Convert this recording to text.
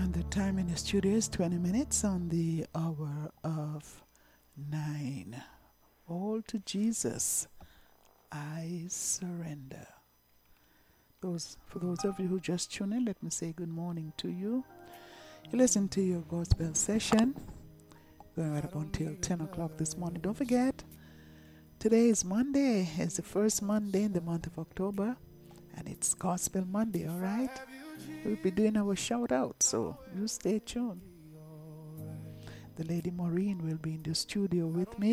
And the time in the studio is 20 minutes on the hour of 9. All to Jesus, I surrender. For those of you who just tuned in, let me say good morning to you. You listen to your gospel session, going right up until 10 o'clock this morning. Don't forget, today is Monday. It's the first Monday in the month of October, and it's Gospel Monday, all right? We'll be doing our shout out, so you stay tuned. The Lady Maureen will be in the studio with me.